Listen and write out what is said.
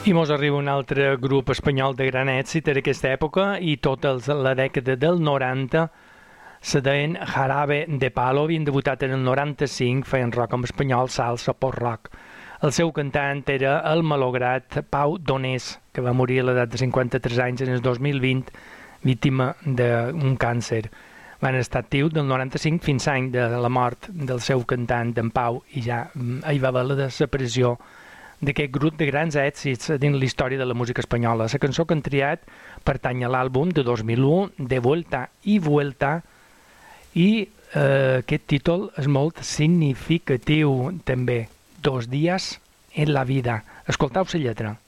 I mos arriba un altre grup espanyol de gran èxit en aquesta època i tota la dècada del 90 se deien Jarabe de Palo, havien debutat en el 95, feien rock en espanyol, salsa, post-rock. El seu cantant era el malograt Pau Donés, que va morir a l'edat de 53 anys en el 2020, víctima d'un càncer. Van estar actius del 95 fins a l'any de la mort del seu cantant, d'en Pau, i ja hi va haver la desaparició d'aquest grup de grans èxits dins la història de la música espanyola. La cançó que han triat pertany a l'àlbum de 2001, De Vuelta y Vuelta, i aquest títol és molt significatiu també, Dos días en la vida. Escoltau la lletra.